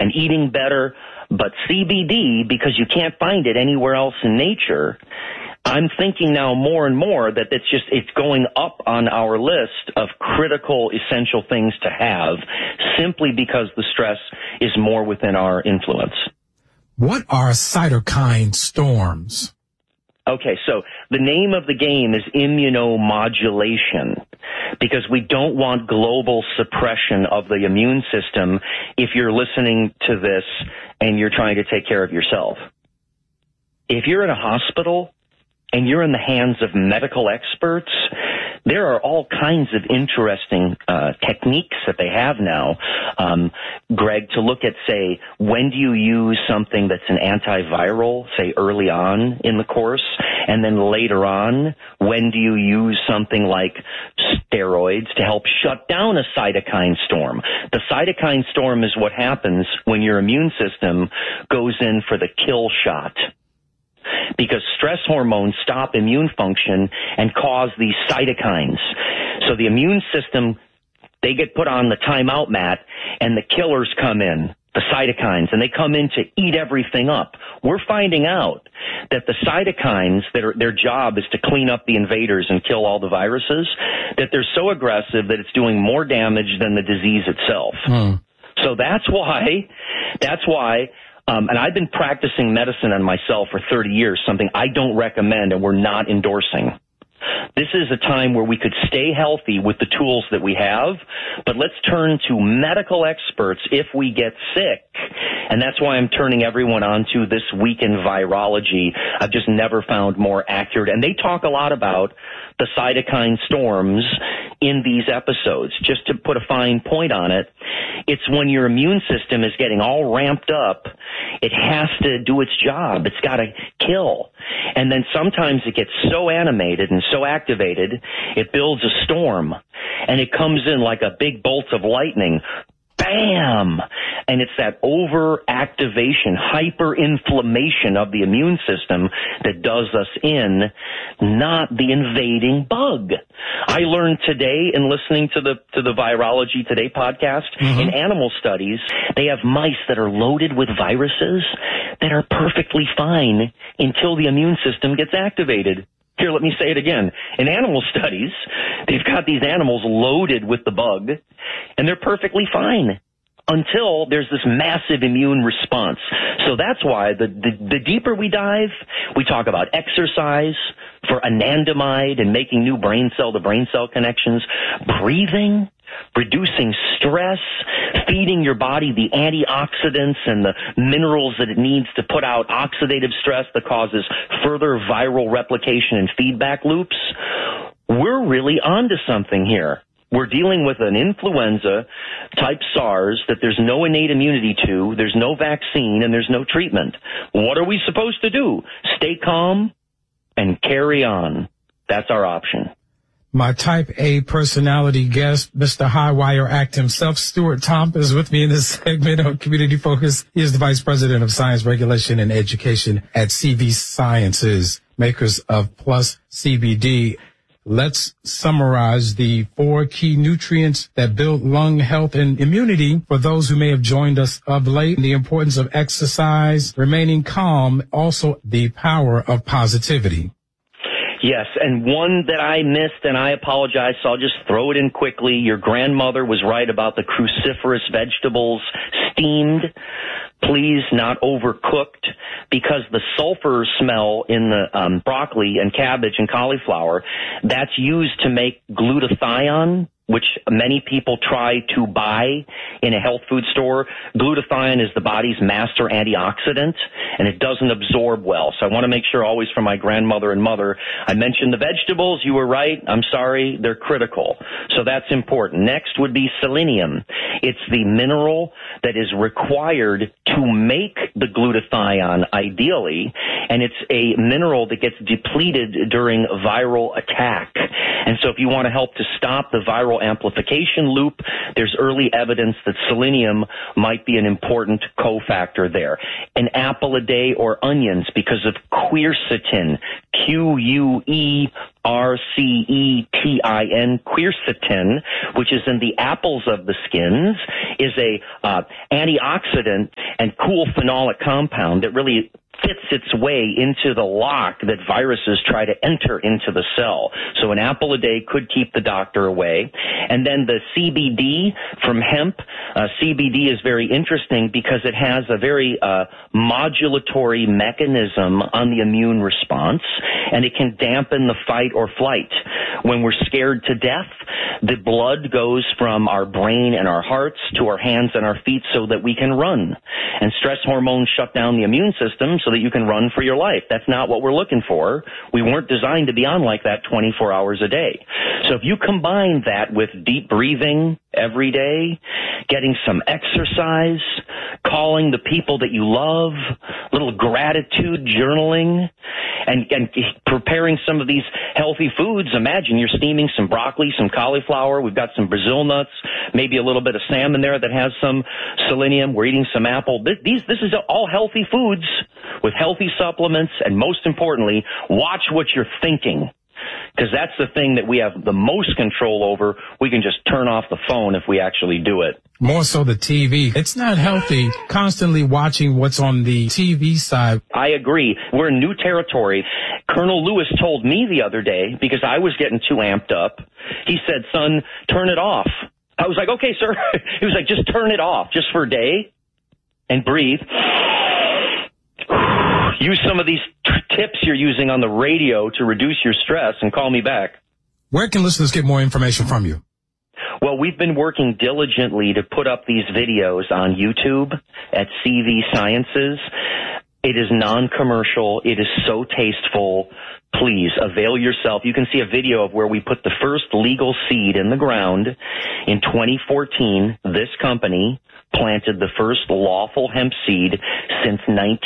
and eating better. But CBD, because you can't find it anywhere else in nature, I'm thinking now more and more that it's going up on our list of critical, essential things to have simply because the stress is more within our influence. What are cytokine storms? Okay, so the name of the game is immunomodulation, because we don't want global suppression of the immune system if you're listening to this and you're trying to take care of yourself. If you're in a hospital and you're in the hands of medical experts, there are all kinds of interesting techniques that they have now, Greg, to look at, say, when do you use something that's an antiviral, say, early on in the course, and then later on, when do you use something like steroids to help shut down a cytokine storm? The cytokine storm is what happens when your immune system goes in for the kill shot, because stress hormones stop immune function and cause these cytokines. So the immune system, they get put on the timeout mat, and the killers come in, the cytokines, and they come in to eat everything up. We're finding out that the cytokines, their job is to clean up the invaders and kill all the viruses, that they're so aggressive that it's doing more damage than the disease itself. So that's why, and I've been practicing medicine on myself for 30 years, something I don't recommend and we're not endorsing. This is a time where we could stay healthy with the tools that we have, but let's turn to medical experts if we get sick. And that's why I'm turning everyone on to This Week in Virology. I've just never found more accurate. And they talk a lot about the cytokine storms in these episodes. Just to put a fine point on it, it's when your immune system is getting all ramped up, it has to do its job. It's got to kill. And then sometimes it gets so animated and so activated, it builds a storm. And it comes in like a big bolt of lightning. Bam! And it's that overactivation, hyperinflammation of the immune system that does us in, not the invading bug. I learned today in listening to the Virology Today podcast, in animal studies, they have mice that are loaded with viruses that are perfectly fine until the immune system gets activated. Here, let me say it again. In animal studies, they've got these animals loaded with the bug, and they're perfectly fine until there's this massive immune response. So that's why the deeper we dive, we talk about exercise for anandamide and making new brain cell to brain cell connections, breathing, reducing stress, feeding your body the antioxidants and the minerals that it needs to put out oxidative stress that causes further viral replication and feedback loops. We're really onto something here. We're dealing with an influenza type SARS that there's no innate immunity to, there's no vaccine, and there's no treatment. What are we supposed to do? Stay calm and carry on. That's our option. My type A personality guest, Mr. Highwire Act himself, Stuart Tomp, is with me in this segment on Community Focus. He is the Vice President of Science Regulation and Education at CV Sciences, makers of Plus CBD. Let's summarize the 4 key nutrients that build lung health and immunity for those who may have joined us of late. The importance of exercise, remaining calm, also the power of positivity. Yes, and one that I missed, and I apologize, so I'll just throw it in quickly. Your grandmother was right about the cruciferous vegetables, steamed, please not overcooked, because the sulfur smell in the broccoli and cabbage and cauliflower, that's used to make glutathione, which many people try to buy in a health food store. Glutathione is the body's master antioxidant, and it doesn't absorb well. So I want to make sure always for my grandmother and mother, I mentioned the vegetables. You were right. I'm sorry. They're critical. So that's important. Next would be selenium. It's the mineral that is required to make the glutathione ideally, and it's a mineral that gets depleted during viral attack. And so if you want to help to stop the viral neural amplification loop. There's early evidence that selenium might be an important cofactor there. An apple a day or onions because of quercetin, Quercetin, quercetin, which is in the apples of the skins, is a antioxidant and cool phenolic compound that really fits its way into the lock that viruses try to enter into the cell. So an apple a day could keep the doctor away. And then the CBD from hemp. CBD is very interesting because it has a very modulatory mechanism on the immune response, and it can dampen the fight or flight. When we're scared to death, the blood goes from our brain and our hearts to our hands and our feet so that we can run. And stress hormones shut down the immune system so that you can run for your life. That's not what we're looking for. We weren't designed to be on like that 24 hours a day. So if you combine that with deep breathing every day, getting some exercise, calling the people that you love, little gratitude journaling, and preparing some of these healthy foods. Imagine you're steaming some broccoli, some cauliflower. We've got some Brazil nuts, maybe a little bit of salmon there that has some selenium. We're eating some apple. This is all healthy foods with healthy supplements. And most importantly, watch what you're thinking, because that's the thing that we have the most control over. We can just turn off the phone if we actually do it. More so the TV. It's not healthy constantly watching what's on the TV side. I agree. We're in new territory. Colonel Lewis told me the other day, because I was getting too amped up, he said, son, turn it off. I was like, okay, sir. He was like, just turn it off just for a day and breathe. Use some of these tips you're using on the radio to reduce your stress and call me back. Where can listeners get more information from you? Well, we've been working diligently to put up these videos on YouTube at CV Sciences. It is non-commercial. It is so tasteful. Please avail yourself. You can see a video of where we put the first legal seed in the ground. In 2014, this company planted the first lawful hemp seed since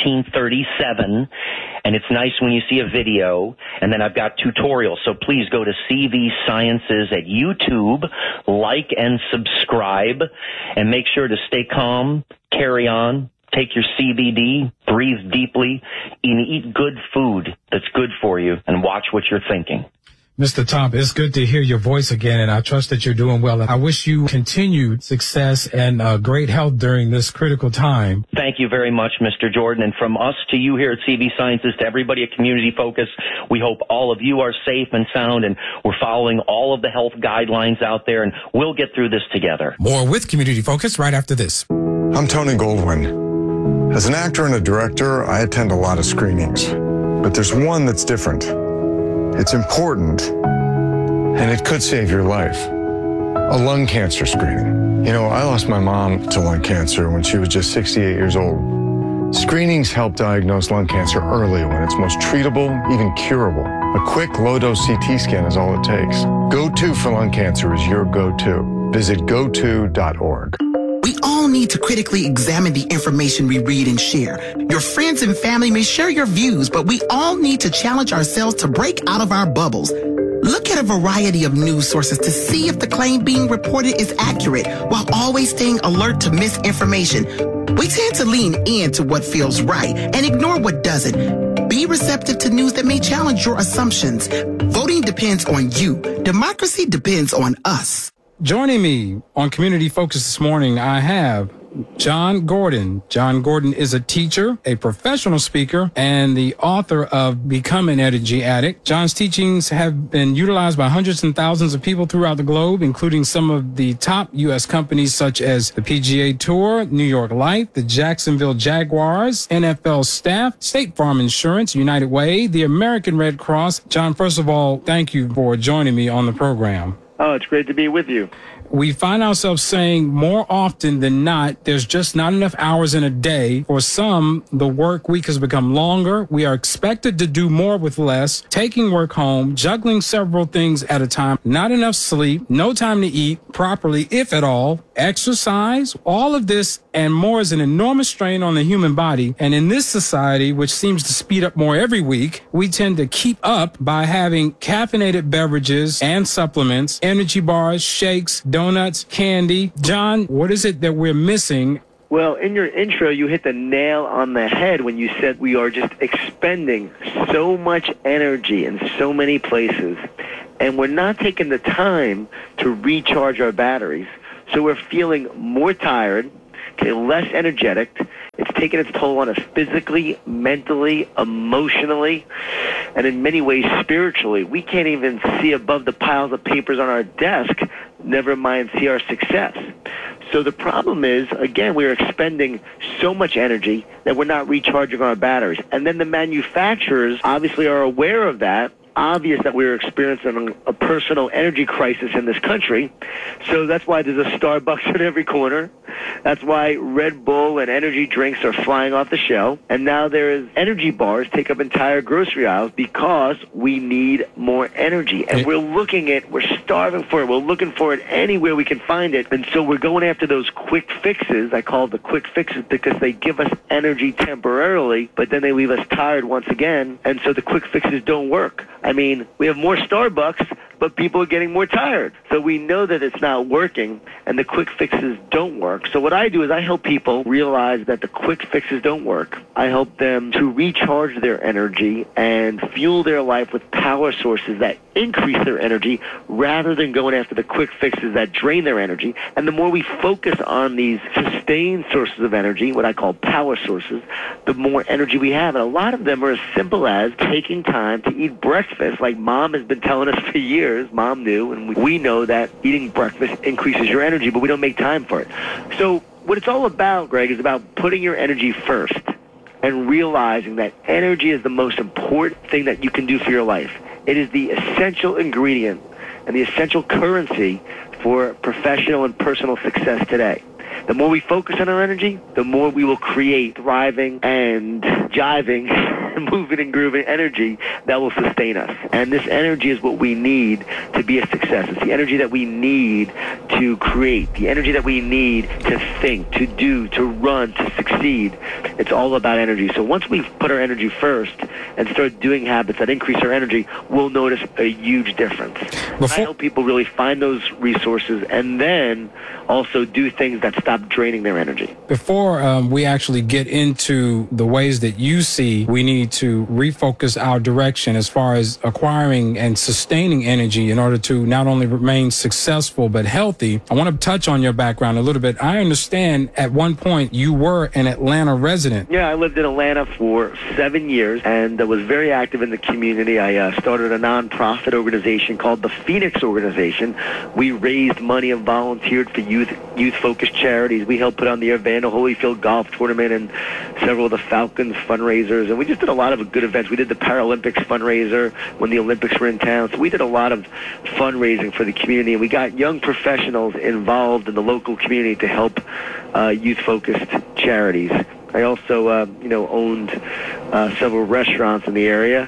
1937. And it's nice when you see a video, and then I've got tutorials. So please go to CV Sciences at YouTube, like and subscribe, and make sure to stay calm, carry on, take your CBD, breathe deeply, and eat good food that's good for you, and watch what you're thinking. Mr. Tomp, it's good to hear your voice again, and I trust that you're doing well. I wish you continued success and great health during this critical time. Thank you very much, Mr. Jordan. And from us to you here at CV Sciences, to everybody at Community Focus, we hope all of you are safe and sound, and we're following all of the health guidelines out there, and we'll get through this together. More with Community Focus right after this. I'm Tony Goldwyn. As an actor and a director, I attend a lot of screenings, but there's one that's different. It's important, and it could save your life. A lung cancer screening. You know, I lost my mom to lung cancer when she was just 68 years old. Screenings help diagnose lung cancer early when it's most treatable, even curable. A quick low-dose CT scan is all it takes. Go-To for lung cancer is your go-to. Visit goto.org. We all need to critically examine the information we read and share. Your friends and family may share your views, but we all need to challenge ourselves to break out of our bubbles. Look at a variety of news sources to see if the claim being reported is accurate, while always staying alert to misinformation. We tend to lean into what feels right and ignore what doesn't. Be receptive to news that may challenge your assumptions. Voting depends on you. Democracy depends on us. Joining me on Community Focus this morning, I have John Gordon. John Gordon is a teacher, a professional speaker, and the author of Become an Energy Addict. John's teachings have been utilized by hundreds and thousands of people throughout the globe, including some of the top U.S. companies such as the PGA Tour, New York Life, the Jacksonville Jaguars, NFL staff, State Farm Insurance, United Way, the American Red Cross. John, first of all, thank you for joining me on the program. Oh, it's great to be with you. we find ourselves saying more often than not, there's just not enough hours in a day. For some, the work week has become longer. We are expected to do more with less, taking work home, juggling several things at a time, not enough sleep, no time to eat properly, if at all, exercise. All of this and more is an enormous strain on the human body. And in this society, which seems to speed up more every week, we tend to keep up by having caffeinated beverages and supplements, energy bars, shakes, donuts, candy. John, what is it that we're missing? Well, in your intro, you hit the nail on the head when you said we are just expending so much energy in so many places, and we're not taking the time to recharge our batteries. So we're feeling more tired, less energetic. It's taking its toll on us physically, mentally, emotionally, and in many ways spiritually. We can't even see above the piles of papers on our desk, never mind see our success. So the problem is, again, we're expending so much energy that we're not recharging our batteries. And then the manufacturers obviously are aware of that. Obvious that we're experiencing a personal energy crisis in this country. So that's why there's a Starbucks at every corner. That's why Red Bull and energy drinks are flying off the shelf. And now there is energy bars take up entire grocery aisles because we need more energy. And we're starving for it. We're looking for it anywhere we can find it. And so we're going after those quick fixes. I call it the quick fixes because they give us energy temporarily, but then they leave us tired once again. And so the quick fixes don't work. I mean, we have more Starbucks, but people are getting more tired. So we know that it's not working, and the quick fixes don't work. So what I do is I help people realize that the quick fixes don't work. I help them to recharge their energy and fuel their life with power sources that increase their energy rather than going after the quick fixes that drain their energy. And the more we focus on these sustained sources of energy, what I call power sources, the more energy we have. And a lot of them are as simple as taking time to eat breakfast, like Mom has been telling us for years. Mom knew, and we know that eating breakfast increases your energy, but we don't make time for it. So what it's all about, Greg, is about putting your energy first and realizing that energy is the most important thing that you can do for your life. It is the essential ingredient and the essential currency for professional and personal success today. The more we focus on our energy, the more we will create thriving and jiving, moving and grooving energy that will sustain us. And this energy is what we need to be a success. It's the energy that we need to create, the energy that we need to think, to do, to run, to succeed. It's all about energy. So once we put our energy first and start doing habits that increase our energy, we'll notice a huge difference. I help people really find those resources and then also do things that stop draining their energy. Before we actually get into the ways that you see we need to refocus our direction as far as acquiring and sustaining energy in order to not only remain successful but healthy, I want to touch on your background a little bit. I understand at one point you were an Atlanta resident. Yeah, I lived in Atlanta for 7 years and was very active in the community. I started a nonprofit organization called the Phoenix Organization. We raised money and volunteered for youth-focused charities. We helped put on the Evander Holyfield golf tournament and several of the Falcons fundraisers, and we just did a lot of good events. We did the Paralympics fundraiser when the Olympics were in town, so we did a lot of fundraising for the community, and we got young professionals involved in the local community to help youth-focused charities. I also, owned several restaurants in the area,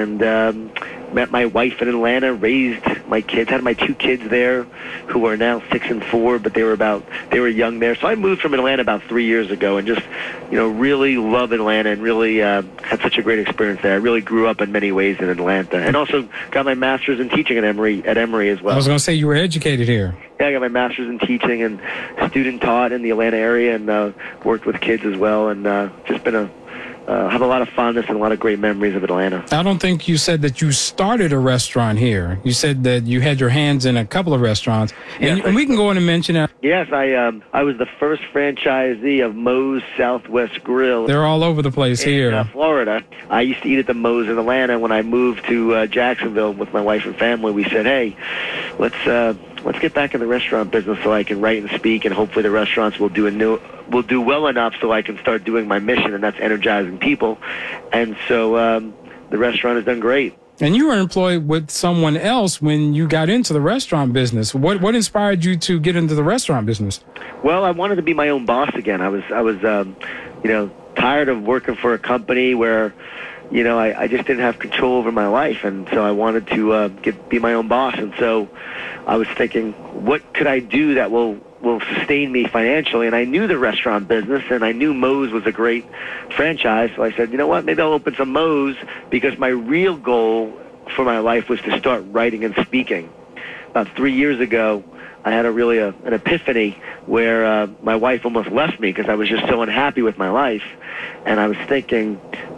and met my wife in Atlanta, raised my kids, had my 2 kids there who are now 6 and 4, but they were young there. So I moved from Atlanta about 3 years ago and just, really love Atlanta and really had such a great experience there. I really grew up in many ways in Atlanta and also got my master's in teaching at Emory as well. I was going to say you were educated here. Yeah, I got my master's in teaching and student taught in the Atlanta area and worked with kids as well and just been have a lot of fondness and a lot of great memories of Atlanta. I don't think you said that you started a restaurant here. You said that you had your hands in a couple of restaurants. And we can go in and mention that. Yes, I was the first franchisee of Moe's Southwest Grill. They're all over the place here. In Florida. I used to eat at the Moe's in Atlanta. When I moved to Jacksonville with my wife and family, we said, hey, let's get back in the restaurant business so I can write and speak, and hopefully the restaurants will do well enough so I can start doing my mission, and that's energizing people. And so the restaurant has done great. And you were employed with someone else when you got into the restaurant business. What inspired you to get into the restaurant business? Well, I wanted to be my own boss again. I was tired of working for a company where, I just didn't have control over my life, and so I wanted to be my own boss. And so I was thinking, what could I do that will sustain me financially? And I knew the restaurant business, and I knew Moe's was a great franchise. So I said, you know what, maybe I'll open some Moe's, because my real goal for my life was to start writing and speaking. About 3 years ago, I had an epiphany where my wife almost left me because I was just so unhappy with my life. And I was thinking,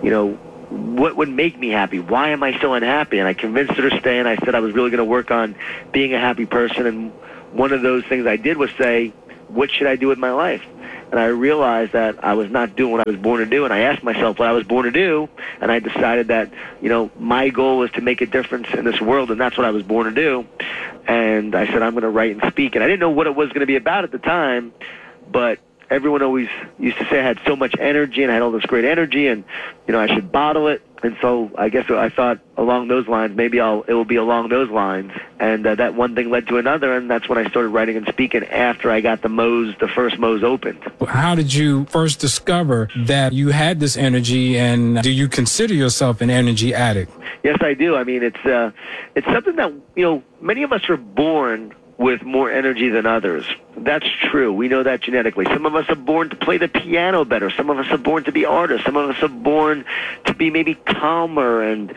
what would make me happy? Why am I so unhappy? And I convinced her to stay, and I said I was really going to work on being a happy person. And one of those things I did was say, what should I do with my life? And I realized that I was not doing what I was born to do, and I asked myself what I was born to do, and I decided that, my goal is to make a difference in this world, and that's what I was born to do. And I said, I'm going to write and speak. And I didn't know what it was going to be about at the time, but everyone always used to say I had so much energy, and I had all this great energy, and, I should bottle it. And so I guess I thought along those lines, maybe it will be along those lines. And that one thing led to another, and that's when I started writing and speaking after I got the first Moe's opened. How did you first discover that you had this energy, and do you consider yourself an energy addict? Yes, I do. I mean, it's something that, many of us are born with more energy than others. That's true. We know that genetically. Some of us are born to play the piano better. Some of us are born to be artists. Some of us are born to be maybe calmer, and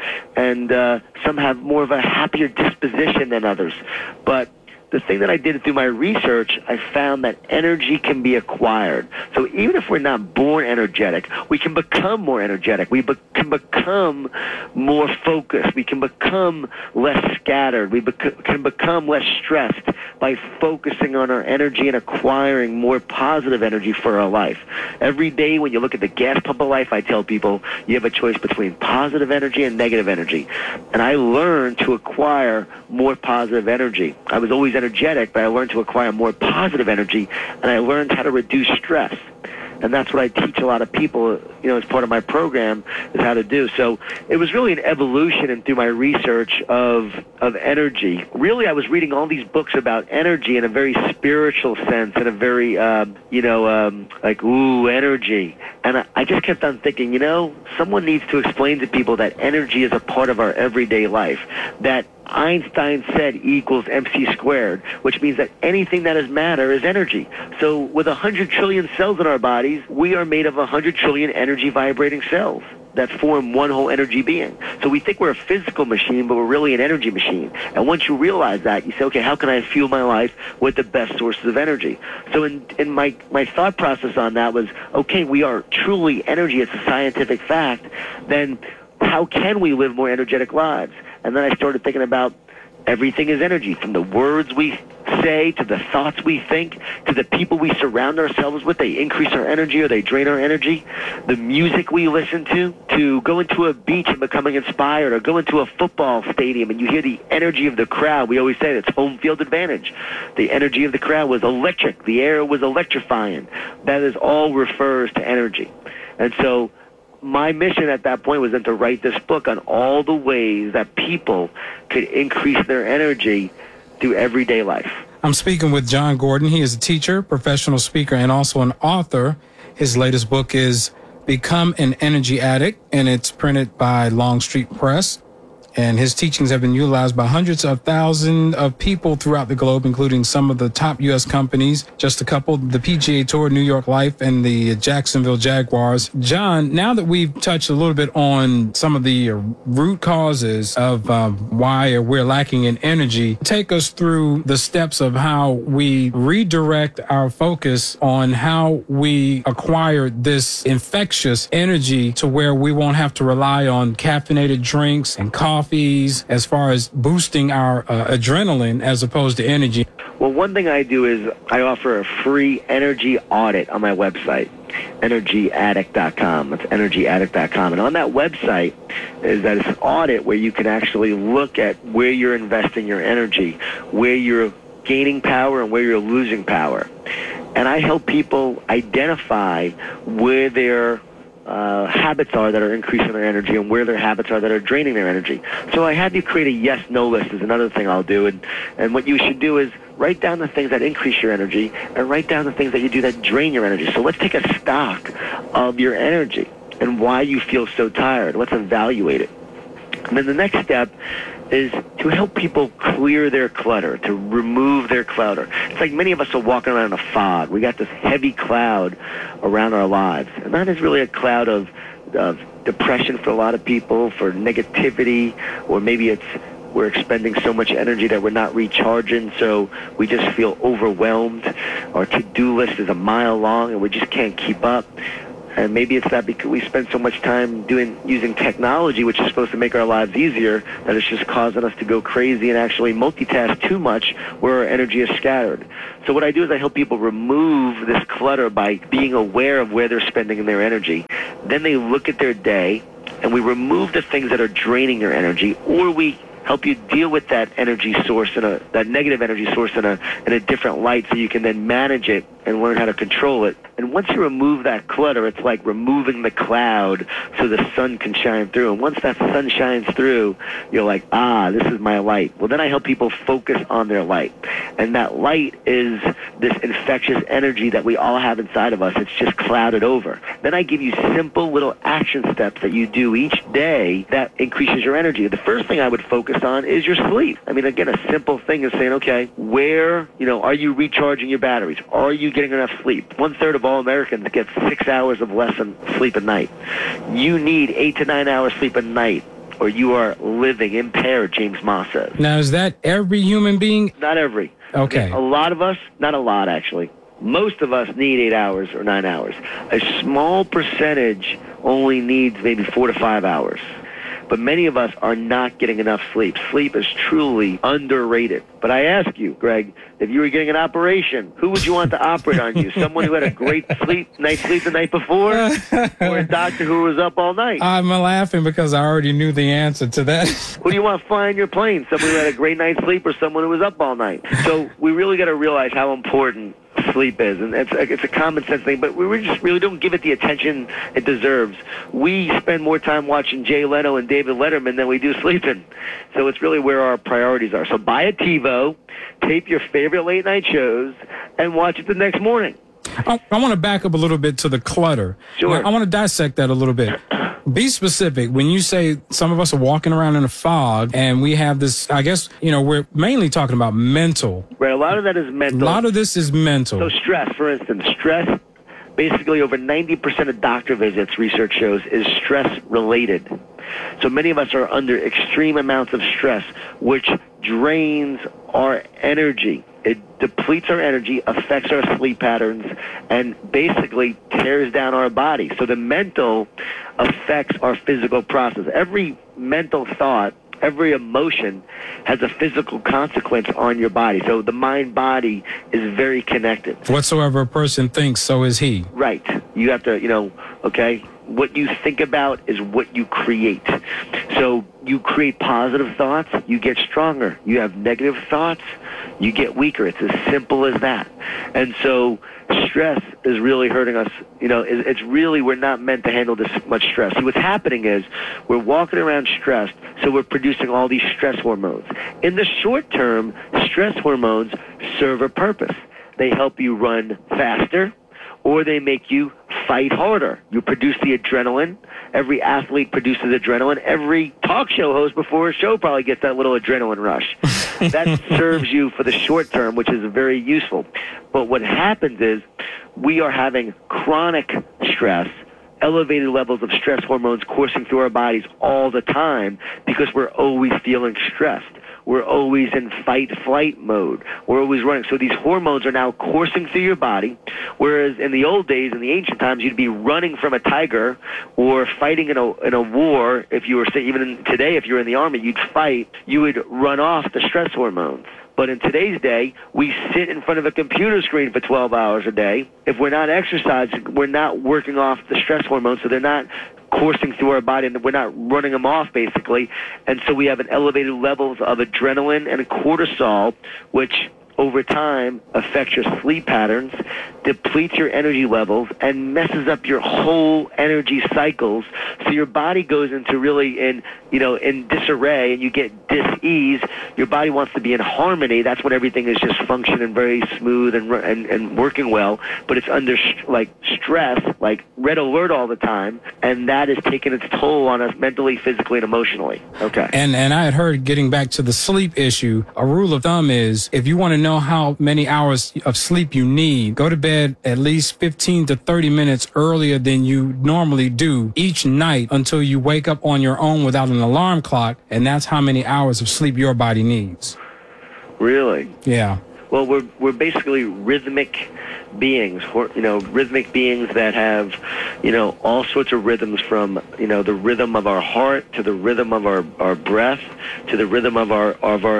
some have more of a happier disposition than others. But the thing that I did through my research, I found that energy can be acquired. So even if we're not born energetic, we can become more energetic. We can become more focused. We can become less scattered. We can become less stressed by focusing on our energy and acquiring more positive energy for our life. Every day when you look at the gas pump of life, I tell people you have a choice between positive energy and negative energy. And I learned to acquire more positive energy. I was always energetic, but I learned to acquire more positive energy, and I learned how to reduce stress. And that's what I teach a lot of people, as part of my program, is how to do. So it was really an evolution, and through my research of energy. Really, I was reading all these books about energy in a very spiritual sense, in a very, energy. And I just kept on thinking, someone needs to explain to people that energy is a part of our everyday life, that Einstein said equals MC squared, which means that anything that is matter is energy. So with 100 trillion cells in our bodies, we are made of 100 trillion energy vibrating cells that form one whole energy being. So we think we're a physical machine, but we're really an energy machine. And once you realize that, you say, okay, how can I fuel my life with the best sources of energy? So in my thought process on that was, okay, we are truly energy. It's a scientific fact. Then how can we live more energetic lives? And then I started thinking about everything is energy, from the words we say, to the thoughts we think, to the people we surround ourselves with. They increase our energy or they drain our energy. The music we listen to go into a beach and becoming inspired, or go into a football stadium and you hear the energy of the crowd. We always say it's home field advantage. The energy of the crowd was electric. The air was electrifying. That is all refers to energy. And so my mission at that point was then to write this book on all the ways that people could increase their energy through everyday life. I'm speaking with Jon Gordon. He is a teacher, professional speaker, and also an author. His latest book is Become an Energy Addict, and it's printed by Longstreet Press. And his teachings have been utilized by hundreds of thousands of people throughout the globe, including some of the top U.S. companies, just a couple, the PGA Tour, New York Life, and the Jacksonville Jaguars. Jon, now that we've touched a little bit on some of the root causes of why we're lacking in energy, take us through the steps of how we redirect our focus on how we acquire this infectious energy to where we won't have to rely on caffeinated drinks and coffee, as far as boosting our adrenaline as opposed to energy. Well, one thing I do is I offer a free energy audit on my website, energyaddict.com. It's energyaddict.com. And on that website is that it's an audit where you can actually look at where you're investing your energy, where you're gaining power and where you're losing power. And I help people identify where they're habits are that are increasing their energy and where their habits are that are draining their energy. So I have you create a yes-no list is another thing I'll do. And what you should do is write down the things that increase your energy and write down the things that you do that drain your energy. So let's take a stock of your energy and why you feel so tired. Let's evaluate it. And then the next step is to help people clear their clutter, to remove their clutter. It's like many of us are walking around in a fog. We got this heavy cloud around our lives. And that is really a cloud of depression for a lot of people, for negativity, or maybe it's we're expending so much energy that we're not recharging, so we just feel overwhelmed. Our to-do list is a mile long and we just can't keep up. And maybe it's that because we spend so much time using technology, which is supposed to make our lives easier, that it's just causing us to go crazy and actually multitask too much where our energy is scattered. So what I do is I help people remove this clutter by being aware of where they're spending their energy. Then they look at their day, and we remove the things that are draining their energy, or we help you deal with that energy source that negative energy source in a different light, so you can then manage it and learn how to control it. And once you remove that clutter, it's like removing the cloud so the sun can shine through. And once that sun shines through, you're like, this is my light. Well, then I help people focus on their light. And that light is this infectious energy that we all have inside of us. It's just clouded over. Then I give you simple little action steps that you do each day that increases your energy. The first thing I would focus on is your sleep. I mean, again, a simple thing is saying, okay, where, are you recharging your batteries? Are you getting enough sleep? 1/3 of all Americans get 6 hours of less than sleep a night. You need 8 to 9 hours sleep a night, or you are living impaired, James Moss says. Now, is that every human being? Not every. Okay. A lot of us, not a lot actually, most of us need 8 hours or 9 hours. A small percentage only needs maybe 4 to 5 hours. But many of us are not getting enough sleep. Sleep is truly underrated. But I ask you, Greg, if you were getting an operation, who would you want to operate on you? Someone who had a great night's sleep the night before, or a doctor who was up all night? I'm laughing because I already knew the answer to that. Who do you want flying your plane? Someone who had a great night's sleep or someone who was up all night? So we really got to realize how important sleep is, and it's a common sense thing, but we just really don't give it the attention it deserves. We spend more time watching Jay Leno and David Letterman than we do sleeping. So it's really where our priorities are. So buy a TiVo, tape your favorite late night shows, and watch it the next morning. I want to back up a little bit to the clutter. Sure. I want to dissect that a little bit. Be specific. When you say some of us are walking around in a fog and we have this, I guess, we're mainly talking about mental. Right, a lot of that is mental. A lot of this is mental. So stress, for instance, basically over 90% of doctor visits, research shows, is stress-related. So many of us are under extreme amounts of stress, which drains our energy. It depletes our energy, affects our sleep patterns, and basically tears down our body. So the mental affects our physical process. Every mental thought, every emotion has a physical consequence on your body. So the mind-body is very connected. Whatsoever a person thinks, so is he. Right. You have to, okay, what you think about is what you create. So you create positive thoughts, you get stronger. You have negative thoughts, you get weaker. It's as simple as that. And so stress is really hurting us. It's really, we're not meant to handle this much stress. See, what's happening is we're walking around stressed, so we're producing all these stress hormones. In the short term, stress hormones serve a purpose. They help you run faster, or they make you fight harder. You produce the adrenaline. Every athlete produces adrenaline. Every talk show host before a show probably gets that little adrenaline rush. That serves you for the short term, which is very useful. But what happens is we are having chronic stress, elevated levels of stress hormones coursing through our bodies all the time because we're always feeling stressed. We're always in fight-flight mode. We're always running. So these hormones are now coursing through your body, whereas in the old days, in the ancient times, you'd be running from a tiger or fighting in a war. If you were, even today, if you're in the army, you'd fight. You would run off the stress hormones. But in today's day, we sit in front of a computer screen for 12 hours a day. If we're not exercising, we're not working off the stress hormones, so they're not coursing through our body, and we're not running them off, basically. And so we have an elevated levels of adrenaline and cortisol, which over time affects your sleep patterns, depletes your energy levels, and messes up your whole energy cycles. So your body goes into really in disarray, and you get dis-ease. Your body wants to be in harmony. That's when everything is just functioning very smooth and working well. But it's under stress, like red alert all the time, and that is taking its toll on us mentally, physically, and emotionally. Okay. And I had heard, getting back to the sleep issue, a rule of thumb is if you want to know how many hours of sleep you need, go to bed at least 15 to 30 minutes earlier than you normally do each night until you wake up on your own without an alarm clock, and that's how many hours of sleep your body needs. Really? Yeah. Well, we're basically rhythmic beings, rhythmic beings that have, all sorts of rhythms, from, the rhythm of our heart to the rhythm of our breath to the rhythm of our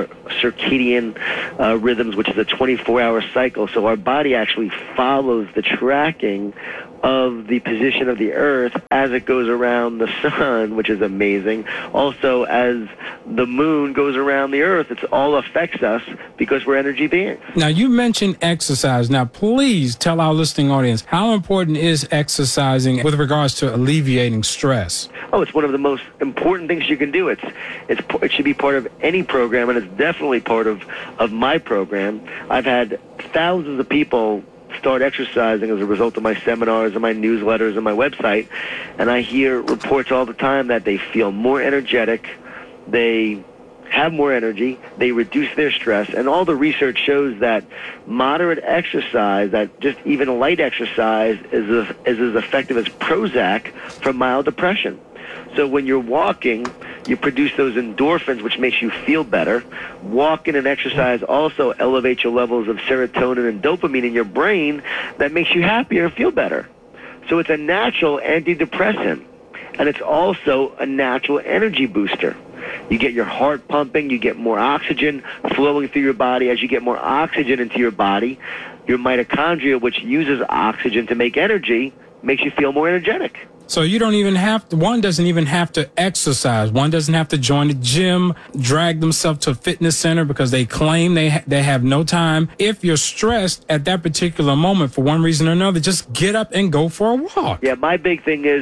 circadian rhythms, which is a 24-hour cycle. So our body actually follows the tracking of the position of the Earth as it goes around the sun, which is amazing. Also, as the moon goes around the Earth, it all affects us because we're energy beings. Now, you mentioned exercise. Now, please tell our listening audience, how important is exercising with regards to alleviating stress? Oh, it's one of the most important things you can do. It should be part of any program, and it's definitely part of my program. I've had thousands of people start exercising as a result of my seminars and my newsletters and my website, and I hear reports all the time that they feel more energetic, they have more energy, they reduce their stress, and all the research shows that moderate exercise, that just even light exercise, is as effective as Prozac for mild depression. So when you're walking, you produce those endorphins, which makes you feel better. Walking and exercise also elevates your levels of serotonin and dopamine in your brain that makes you happier and feel better. So it's a natural antidepressant, and it's also a natural energy booster. You get your heart pumping, you get more oxygen flowing through your body. As you get more oxygen into your body, your mitochondria, which uses oxygen to make energy, makes you feel more energetic. So you don't even have to, one doesn't even have to exercise. One doesn't have to join the gym, drag themselves to a fitness center because they claim they have no time. If you're stressed at that particular moment for one reason or another, just get up and go for a walk. Yeah, my big thing is,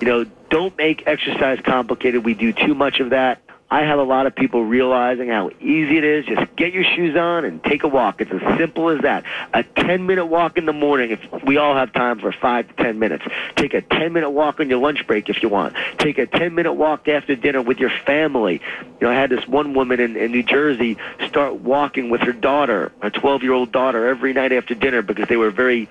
don't make exercise complicated. We do too much of that. I have a lot of people realizing how easy it is. Just get your shoes on and take a walk. It's as simple as that. A 10-minute walk in the morning, if we all have time for 5 to 10 minutes. Take a 10-minute walk on your lunch break if you want. Take a 10-minute walk after dinner with your family. I had this one woman in New Jersey start walking with her daughter, a 12-year-old daughter, every night after dinner because they were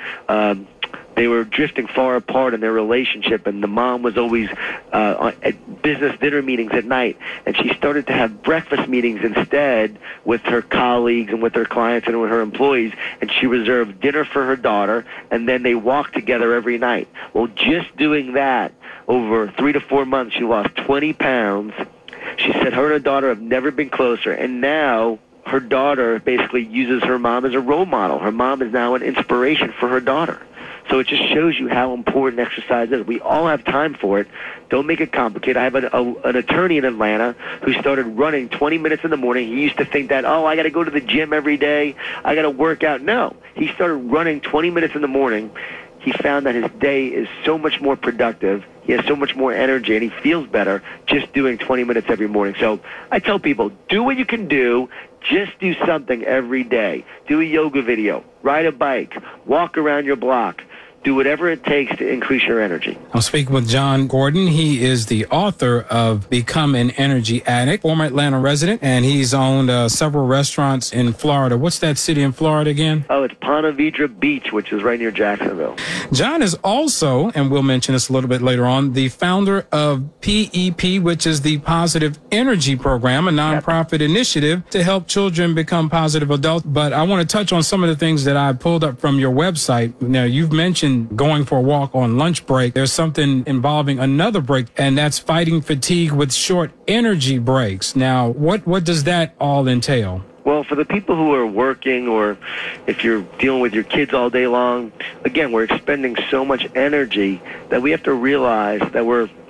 they were drifting far apart in their relationship, and the mom was always at business dinner meetings at night, and she started to have breakfast meetings instead with her colleagues and with her clients and with her employees, and she reserved dinner for her daughter, and then they walked together every night. Well, just doing that, over 3 to 4 months, she lost 20 pounds. She said her and her daughter have never been closer, and now her daughter basically uses her mom as a role model. Her mom is now an inspiration for her daughter. So it just shows you how important exercise is. We all have time for it. Don't make it complicated. I have an attorney in Atlanta who started running 20 minutes in the morning. He used to think that, I got to go to the gym every day. I got to work out. No. He started running 20 minutes in the morning. He found that his day is so much more productive. He has so much more energy, and he feels better just doing 20 minutes every morning. So I tell people, do what you can do. Just do something every day. Do a yoga video, ride a bike, walk around your block. Do whatever it takes to increase your energy. I'm speaking with John Gordon. He is the author of Become an Energy Addict, former Atlanta resident, and he's owned several restaurants in Florida. What's that city in Florida again? Oh, it's Ponte Vedra Beach, which is right near Jacksonville. John is also, and we'll mention this a little bit later on, the founder of PEP, which is the Positive Energy Program, a nonprofit initiative to help children become positive adults. But I want to touch on some of the things that I pulled up from your website. Now, you've mentioned going for a walk on lunch break. There's something involving another break, and that's fighting fatigue with short energy breaks. Now, what does that all entail? Well, for the people who are working, or if you're dealing with your kids all day long, again, we're expending so much energy that we have to realize that we're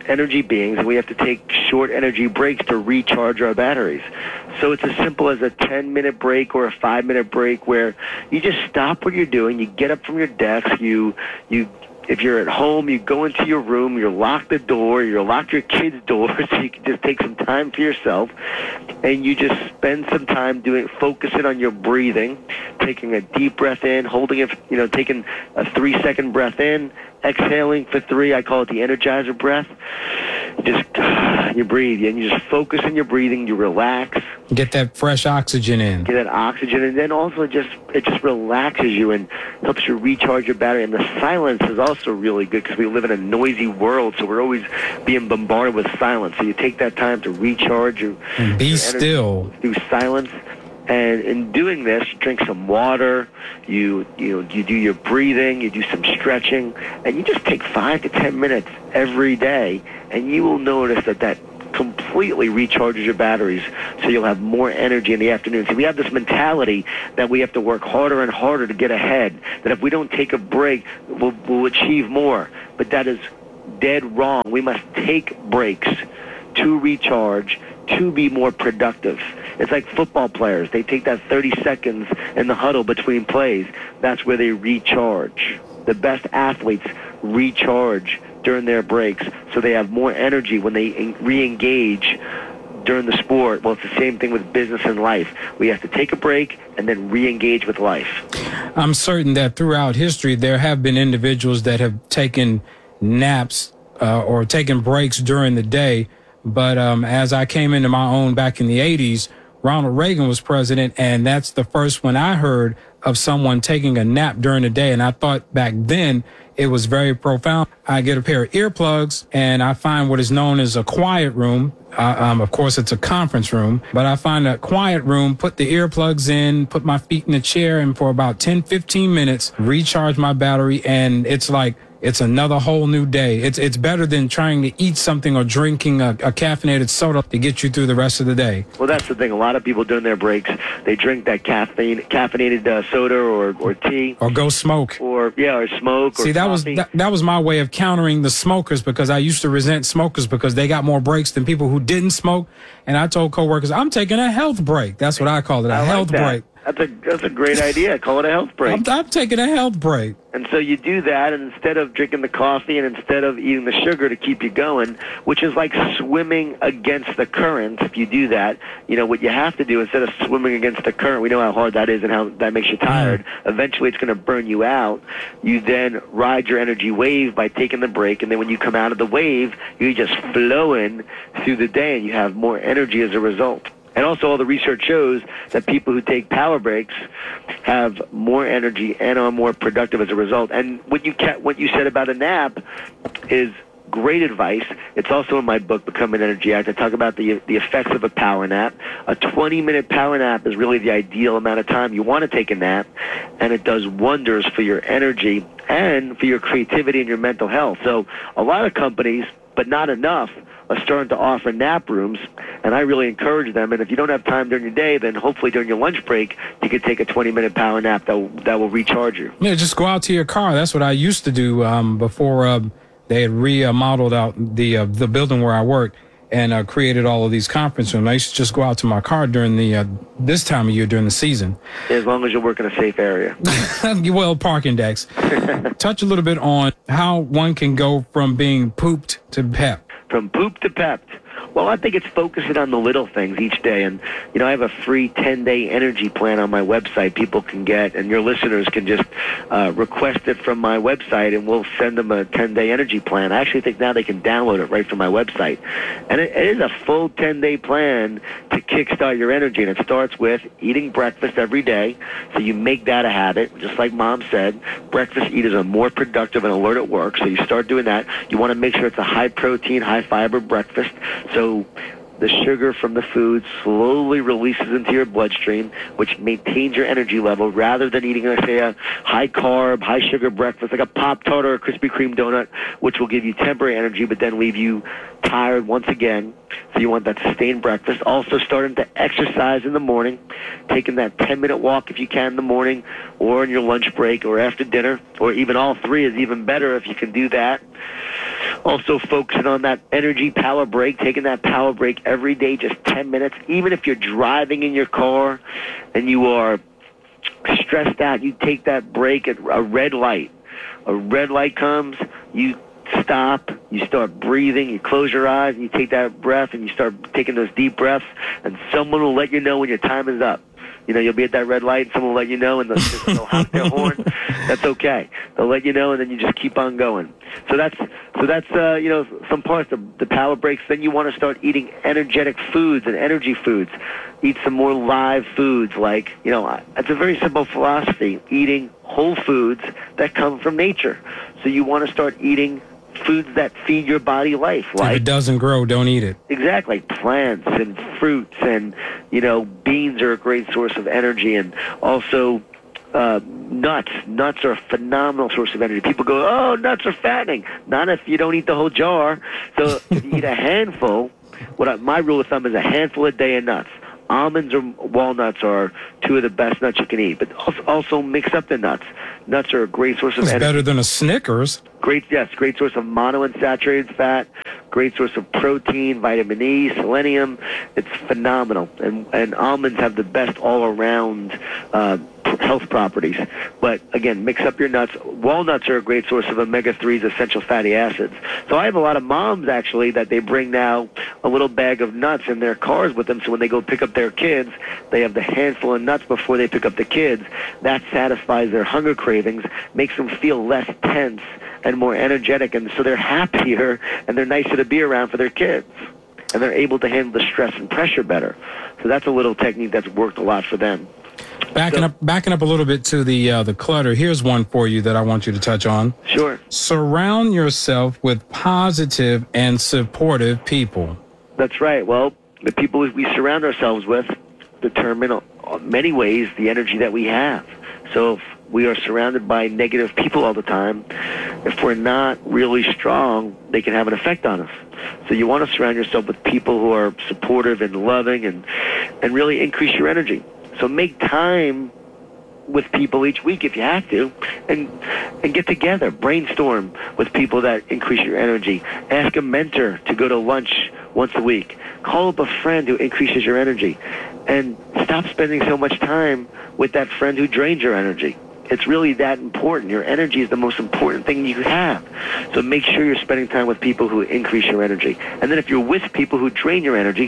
energy beings, and we have to take short energy breaks to recharge our batteries. So it's as simple as a 10-minute break or a 5-minute break where you just stop what you're doing, you get up from your desk, you if you're at home, you go into your room, you lock the door, you lock your kids' door so you can just take some time for yourself, and you just spend some time focusing on your breathing, taking a deep breath in, holding it, taking a 3-second breath in, exhaling for 3. I call it the Energizer breath. You breathe, and you just focus on your breathing, you relax. Get that fresh oxygen in. Get that oxygen, and then also it just relaxes you and helps you recharge your battery. And the silence is also really good because we live in a noisy world, so we're always being bombarded with silence. So you take that time to recharge your be still through silence. And in doing this, you drink some water, you do your breathing, you do some stretching, and you just take 5 to 10 minutes every day, and you will notice that completely recharges your batteries, so you'll have more energy in the afternoon. So we have this mentality that we have to work harder and harder to get ahead, that if we don't take a break, we'll achieve more. But that is dead wrong. We must take breaks to recharge, to be more productive. It's like football players. They take that 30 seconds in the huddle between plays. That's where they recharge. The best athletes recharge during their breaks, so they have more energy when they re-engage during the sport. Well, it's the same thing with business and life. We have to take a break and then re-engage with life. I'm certain that throughout history there have been individuals that have taken naps or taken breaks during the day. But as I came into my own back in the 80s, Ronald Reagan was president, and that's the first one I heard of someone taking a nap during the day. And I thought back then it was very profound. I get a pair of earplugs, and I find what is known as a quiet room. Of course, it's a conference room, but I find a quiet room, put the earplugs in, put my feet in the chair, and for about 10, 15 minutes, recharge my battery, and it's like it's another whole new day. It's better than trying to eat something or drinking a caffeinated soda to get you through the rest of the day. Well, that's the thing. A lot of people during their breaks, they drink that caffeinated soda or tea. Or go smoke. Or smoke. See, that was my way of countering the smokers, because I used to resent smokers because they got more breaks than people who didn't smoke. And I told coworkers, I'm taking a health break. That's what I call it, a health break. That's a great idea. Call it a health break. I'm taking a health break. And so you do that, and instead of drinking the coffee and instead of eating the sugar to keep you going, which is like swimming against the current, if you do that, what you have to do instead of swimming against the current, we know how hard that is and how that makes you tired. Eventually it's going to burn you out. You then ride your energy wave by taking the break, and then when you come out of the wave, you're just flowing through the day, and you have more energy as a result. And also all the research shows that people who take power breaks have more energy and are more productive as a result. And what you said about a nap is great advice. It's also in my book, Become an Energy Addict. I talk about the effects of a power nap. A 20-minute power nap is really the ideal amount of time you want to take a nap, and it does wonders for your energy and for your creativity and your mental health. So a lot of companies, but not enough, are starting to offer nap rooms, and I really encourage them. And if you don't have time during your day, then hopefully during your lunch break, you could take a 20-minute power nap that will recharge you. Yeah, just go out to your car. That's what I used to do before they had remodeled out the building where I worked and created all of these conference rooms. I used to just go out to my car during this time of year during the season. As long as you work in a safe area. Well, parking decks. Touch a little bit on how one can go from being pooped to pepped. From poop to pepped. Well, I think it's focusing on the little things each day. And, I have a free 10-day energy plan on my website people can get, and your listeners can just request it from my website, and we'll send them a 10-day energy plan. I actually think now they can download it right from my website. And it is a full 10-day plan to kickstart your energy, and it starts with eating breakfast every day. So you make that a habit. Just like Mom said, breakfast eaters are more productive and alert at work, so you start doing that. You want to make sure it's a high-protein, high-fiber breakfast. So the sugar from the food slowly releases into your bloodstream, which maintains your energy level rather than eating, let's say, a high-carb, high-sugar breakfast like a Pop-Tart or a Krispy Kreme donut, which will give you temporary energy but then leave you tired once again. So you want that sustained breakfast. Also starting to exercise in the morning, taking that 10-minute walk if you can in the morning or in your lunch break or after dinner, or even all three is even better if you can do that. Also focusing on that energy power break, taking that power break every day, just 10 minutes. Even if you're driving in your car and you are stressed out, you take that break at a red light. A red light comes, you stop, you start breathing, you close your eyes, and you take that breath, and you start taking those deep breaths, and someone will let you know when your time is up. You know, you'll be at that red light, and someone will let you know, and they'll honk their horn. That's okay. They'll let you know, and then you just keep on going. So that's you know, some parts of the power breaks. Then you want to start eating energetic foods and energy foods. Eat some more live foods, like, you know, it's a very simple philosophy, eating whole foods that come from nature. So you want to start eating foods that feed your body life. Like, if it doesn't grow, don't eat it. Exactly. Plants and fruits and, you know, beans are a great source of energy, and also nuts. Nuts are a phenomenal source of energy. People go, oh, nuts are fattening. Not if you don't eat the whole jar. So if you eat a handful, my rule of thumb is a handful a day of nuts. Almonds or walnuts are two of the best nuts you can eat, but also mix up the nuts. Nuts are a great source of energy. It's better than a Snickers. Great source of monounsaturated fat, great source of protein, vitamin E, selenium. It's phenomenal. And almonds have the best all-around health properties. But again, mix up your nuts. Walnuts are a great source of omega-3s, essential fatty acids. So I have a lot of moms, actually, that they bring now a little bag of nuts in their cars with them, so when they go pick up their kids, they have the handful of nuts before they pick up the kids. That satisfies their hunger cravings, makes them feel less tense and more energetic, and so they're happier and they're nicer to be around for their kids, and they're able to handle the stress and pressure better. So that's a little technique that's worked a lot for them. Backing up a little bit to the clutter, here's one for you that I want you to touch on. Sure. Surround yourself with positive and supportive people. That's right. Well, the people we surround ourselves with determine in many ways the energy that we have. So if we are surrounded by negative people all the time, if we're not really strong, they can have an effect on us. So you want to surround yourself with people who are supportive and loving and really increase your energy. So make time with people each week if you have to, and get together, brainstorm with people that increase your energy. Ask a mentor to go to lunch once a week. Call up a friend who increases your energy, and stop spending so much time with that friend who drains your energy. It's really that important. Your energy is the most important thing you have. So make sure you're spending time with people who increase your energy. And then if you're with people who drain your energy,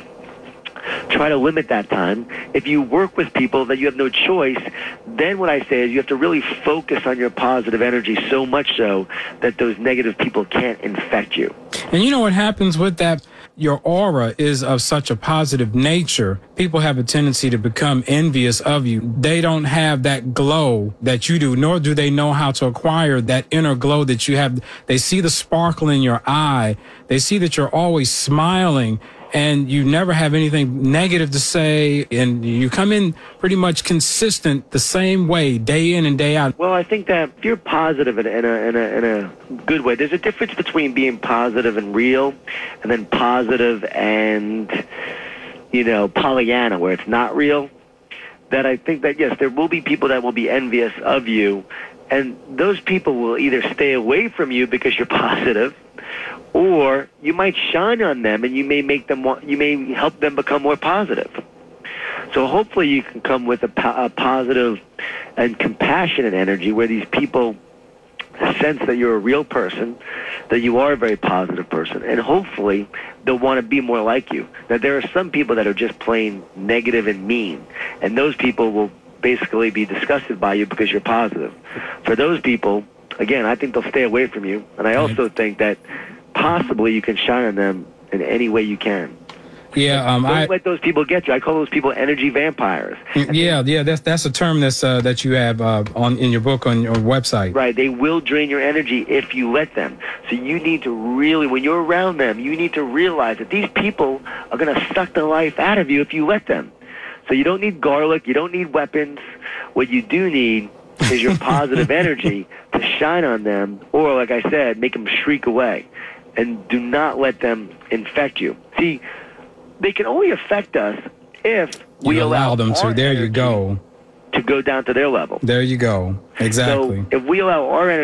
try to limit that time. If you work with people that you have no choice, then what I say is you have to really focus on your positive energy, so much so that those negative people can't infect you. And you know what happens with that? Your aura is of such a positive nature. People have a tendency to become envious of you. They don't have that glow that you do, nor do they know how to acquire that inner glow that you have. They see the sparkle in your eye. They see that you're always smiling, and you never have anything negative to say, and you come in pretty much consistent the same way, day in and day out. Well, I think that if you're positive in a good way, there's a difference between being positive and real, and then positive and, you know, Pollyanna, where it's not real. That I think that, yes, there will be people that will be envious of you, and those people will either stay away from you because you're positive, or you might shine on them, and you may help them become more positive. So hopefully you can come with a positive and compassionate energy where these people sense that you're a real person, that you are a very positive person, and hopefully they'll want to be more like you. Now, there are some people that are just plain negative and mean, and those people will basically be disgusted by you because you're positive. For those people, again, I think they'll stay away from you, and I also think that possibly you can shine on them in any way you can. Yeah, don't let those people get you. I call those people energy vampires. Yeah, that's a term that you have in your book, on your website. Right, they will drain your energy if you let them. So you need to really, when you're around them, you need to realize that these people are going to suck the life out of you if you let them. So you don't need garlic, you don't need weapons. What you do need is your positive energy to shine on them, or like I said, make them shriek away. And do not let them infect you. See, they can only affect us if we allow them to. There you go. To go down to their level. There you go. Exactly. So if we allow our energy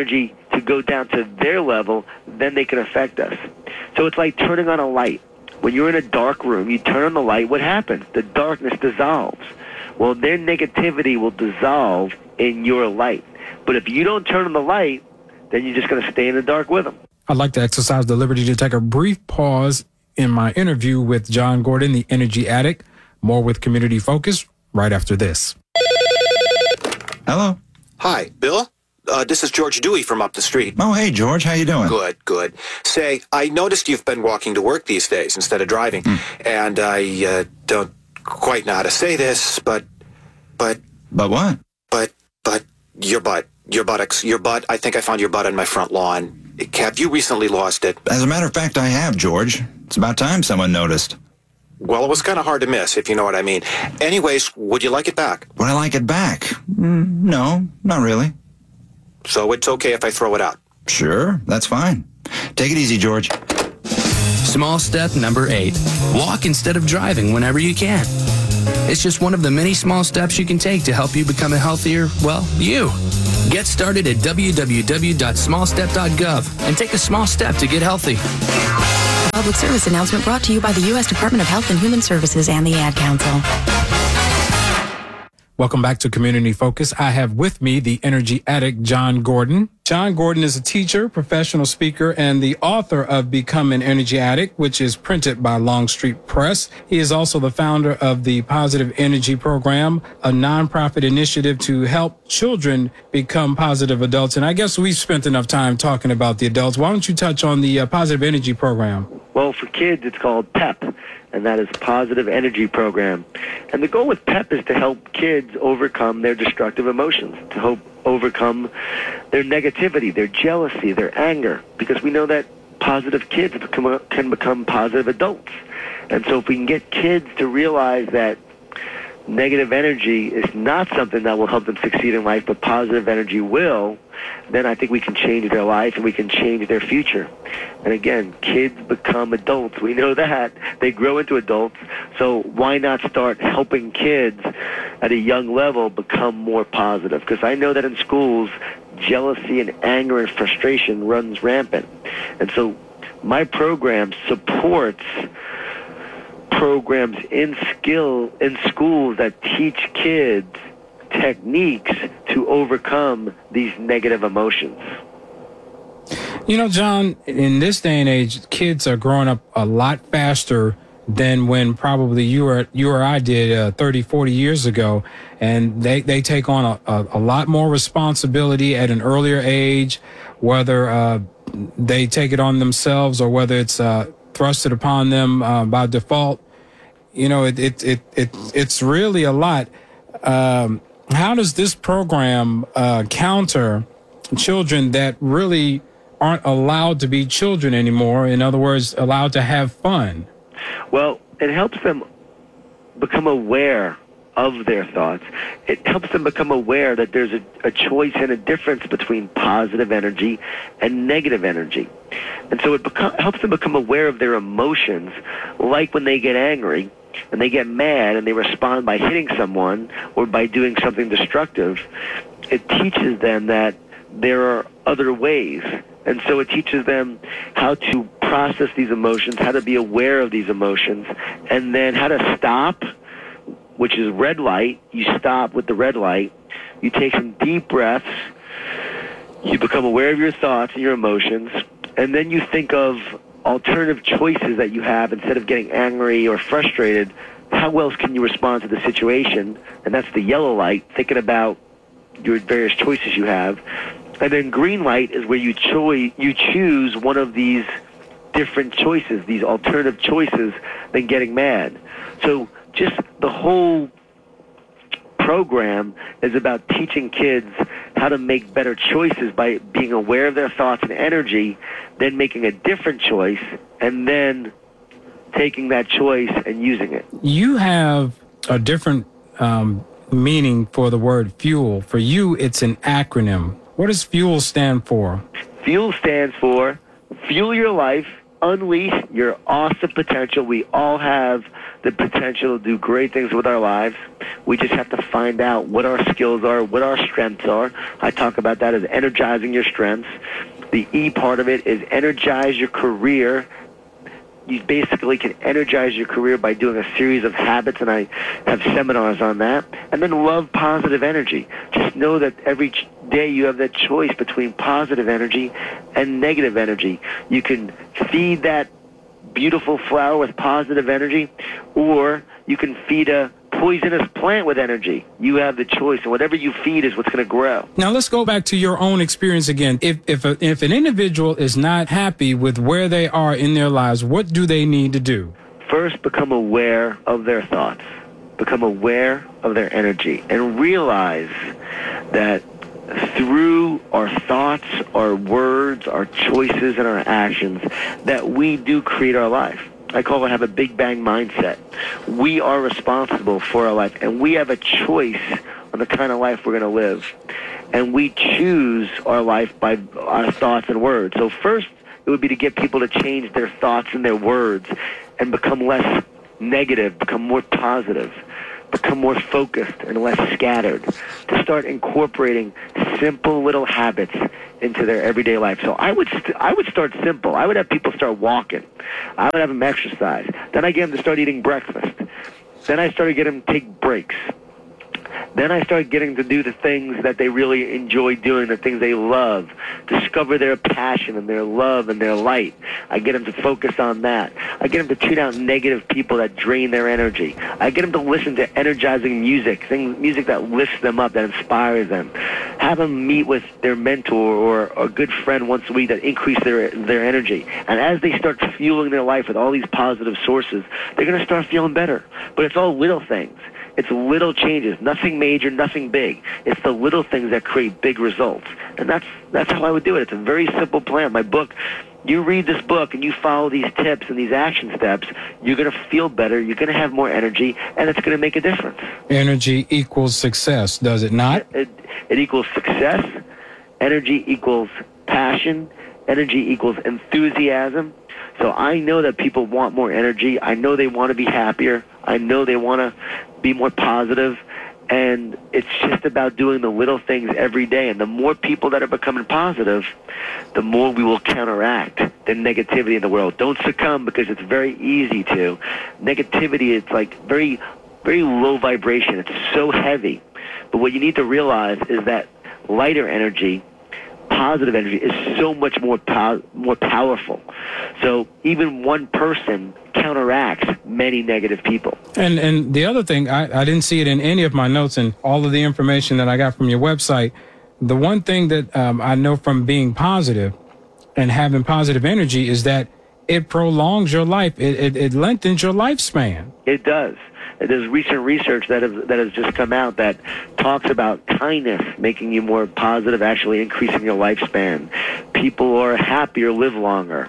to go down to their level, then they can affect us. So it's like turning on a light. When you're in a dark room, you turn on the light, what happens? The darkness dissolves. Well, their negativity will dissolve in your light. But if you don't turn on the light, then you're just going to stay in the dark with them. I'd like to exercise the liberty to take a brief pause in my interview with John Gordon, the Energy Addict. More with Community Focus right after this. Hello. Hi, Bill. This is George Dewey from up the street. Oh, hey, George. How you doing? Good. Say, I noticed you've been walking to work these days instead of driving. And I don't quite know how to say this, but... But what? But your butt. Your butt. I think I found your butt on my front lawn. Have you recently lost it? As a matter of fact, I have, George. It's about time someone noticed. Well, it was kind of hard to miss, if you know what I mean. Anyways, would you like it back? Would I like it back? No, not really. So it's okay if I throw it out? Sure, that's fine. Take it easy, George. Small step number 8. Walk instead of driving whenever you can. It's just one of the many small steps you can take to help you become a healthier, well, you. Get started at www.smallstep.gov and take a small step to get healthy. Public service announcement brought to you by the U.S. Department of Health and Human Services and the Ad Council. Welcome back to Community Focus. I have with me the Energy Addict, John Gordon. John Gordon is a teacher, professional speaker, and the author of Become an Energy Addict, which is printed by Longstreet Press. He is also the founder of the Positive Energy Program, a nonprofit initiative to help children become positive adults. And I guess we've spent enough time talking about the adults. Why don't you touch on the Positive Energy Program? Well, for kids, it's called PEP, and that is Positive Energy Program. And the goal with PEP is to help kids overcome their destructive emotions, to help overcome their negativity, their jealousy, their anger, because we know that positive kids can become positive adults. And so if we can get kids to realize that negative energy is not something that will help them succeed in life, but positive energy will, then I think we can change their life and we can change their future. And again, kids become adults. We know that. They grow into adults. So why not start helping kids at a young level become more positive? Because I know that in schools, jealousy and anger and frustration runs rampant. And so my program supports programs in schools that teach kids techniques to overcome these negative emotions. You know, John, in this day and age, kids are growing up a lot faster than when probably you or I did 30, 40 years ago. And they take on a lot more responsibility at an earlier age, whether they take it on themselves or whether it's thrusted upon them by default. You know, it's really a lot. How does this program counter children that really aren't allowed to be children anymore? In other words, allowed to have fun? Well, it helps them become aware of their thoughts. It helps them become aware that there's a choice and a difference between positive energy and negative energy. And so it helps them become aware of their emotions, like when they get angry and they get mad and they respond by hitting someone or by doing something destructive. It teaches them that there are other ways. And so it teaches them how to process these emotions, how to be aware of these emotions, and then how to stop, which is red light. You stop with the red light. You take some deep breaths. You become aware of your thoughts and your emotions. And then you think of alternative choices that you have instead of getting angry or frustrated. How else can you respond to the situation? And that's the yellow light, thinking about your various choices you have. And then green light is where you choose one of these different choices, these alternative choices, than getting mad. So just the whole program is about teaching kids how to make better choices by being aware of their thoughts and energy, then making a different choice, and then taking that choice and using it. You have a different meaning for the word fuel. For you, it's an acronym. What does FUEL stand for? FUEL stands for Fuel Your Life, unleash your awesome potential. We all have the potential to do great things with our lives. We just have to find out what our skills are, what our strengths are. I talk about that as energizing your strengths. The E part of it is energize your career. You basically can energize your career by doing a series of habits, and I have seminars on that. And then love positive energy. Just know that every day you have that choice between positive energy and negative energy. You can feed that beautiful flower with positive energy, or you can feed a poisonous plant with energy. You have the choice, and whatever you feed is what's going to grow. Now let's go back to your own experience again. If an individual is not happy with where they are in their lives, what do they need to do? First, become aware of their thoughts. Become aware of their energy, and realize that through our thoughts, our words, our choices, and our actions, that we do create our life. I call it have a Big Bang mindset. We are responsible for our life, and we have a choice on the kind of life we're going to live. And we choose our life by our thoughts and words. So first, it would be to get people to change their thoughts and their words and become less negative, become more positive, become more focused and less scattered, to start incorporating simple little habits into their everyday life. So I would start simple. I would have people start walking. I would have them exercise. Then I get them to start eating breakfast. Then I started getting them to take breaks. Then I started getting to do the things that they really enjoy doing, the things they love, discover their passion and their love and their light. I get them to focus on that. I get them to tune out negative people that drain their energy. I get them to listen to energizing music, music that lifts them up, that inspires them. Have them meet with their mentor or a good friend once a week that increase their energy. And as they start fueling their life with all these positive sources, they're going to start feeling better. But it's all little things. It's little changes, nothing major, nothing big. It's the little things that create big results. And that's how I would do it. It's a very simple plan. My book, you read this book and you follow these tips and these action steps, you're going to feel better, you're going to have more energy, and it's going to make a difference. Energy equals success, does it not? It equals success. Energy equals passion. Energy equals enthusiasm. So I know that people want more energy. I know they want to be happier. I know they want to be more positive. And it's just about doing the little things every day. And the more people that are becoming positive, the more we will counteract the negativity in the world. Don't succumb, because it's very easy to. Negativity, it's like very, very low vibration. It's so heavy. But what you need to realize is that lighter energy, positive energy, is so much more powerful. So even one person counteracts many negative people. And the other thing, I didn't see it in any of my notes and all of the information that I got from your website. The one thing that I know from being positive and having positive energy is that it prolongs your life. It lengthens your lifespan. It does. There's recent research that has just come out that talks about kindness making you more positive, actually increasing your lifespan. People are happier, live longer.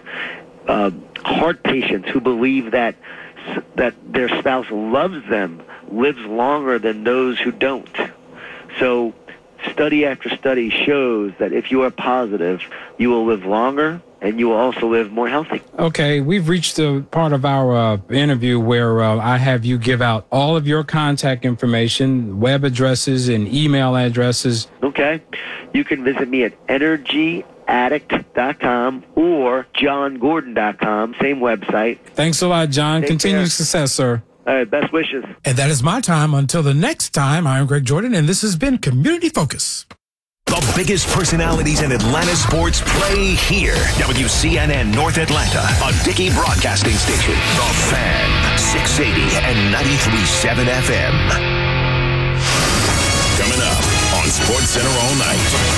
Heart patients who believe that their spouse loves them lives longer than those who don't. So study after study shows that if you are positive, you will live longer, and you will also live more healthy. Okay, we've reached the part of our interview where I have you give out all of your contact information, web addresses, and email addresses. Okay, you can visit me at energyaddict.com or johngordon.com, same website. Thanks a lot, John. Continued success, sir. All right, best wishes. And that is my time. Until the next time, I'm Greg Jordan, and this has been Community Focus. The biggest personalities in Atlanta sports play here. WCNN North Atlanta, a Dickey broadcasting station. The Fan, 680 and 93.7 FM. Coming up on SportsCenter all night.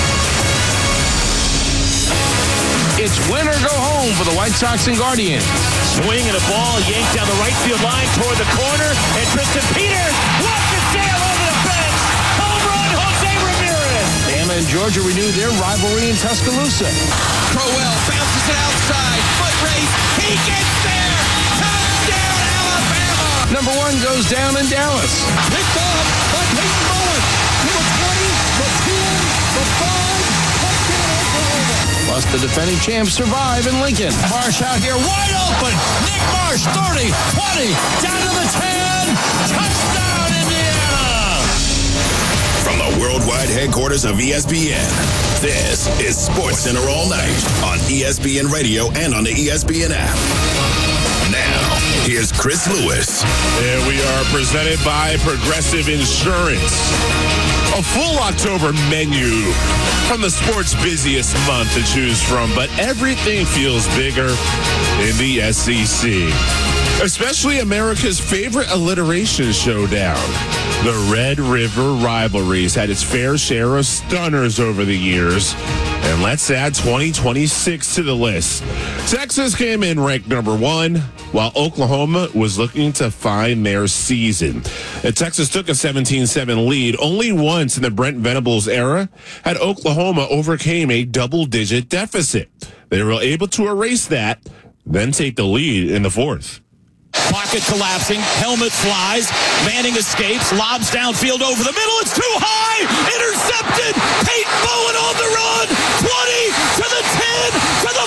It's win or go home for the White Sox and Guardians. Swing and a ball yanked down the right field line toward the corner, and Tristan Peters walks it sail over the fence. Home run, Jose Ramirez. Bama and Georgia renew their rivalry in Tuscaloosa. Crowell bounces it outside, foot race, he gets there. Touchdown, Alabama. Number one goes down in Dallas. Picked off by Peyton Bowen. To the 20, the 10, the 5, touchdown Oklahoma. Plus, the defending champs survive in Lincoln. Marsh out here wide open. Nick Marsh, 30, 20, down to the 10. Touchdown, Indiana. From the worldwide headquarters of ESPN, this is SportsCenter All Night on ESPN Radio and on the ESPN app. Now, here's Chris Lewis. And we are presented by Progressive Insurance. A full October menu from the sport's busiest month to choose from, but everything feels bigger in the SEC. Especially America's favorite alliteration showdown. The Red River Rivalries had its fair share of stunners over the years. And let's add 2026 to the list. Texas came in ranked number 1, while Oklahoma was looking to find their season. And Texas took a 17-7 lead. Only once in the Brent Venables era had Oklahoma overcame a double-digit deficit. They were able to erase that, then take the lead in the fourth. Pocket collapsing, helmet flies, Manning escapes, lobs downfield over the middle, it's too high, intercepted, Peyton Bowen on the run, 20 to the 10 to the